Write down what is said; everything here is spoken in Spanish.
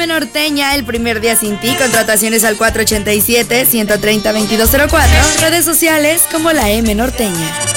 Norteña, el primer día sin ti. Contrataciones al 487-130-2204. Redes sociales como la M Norteña.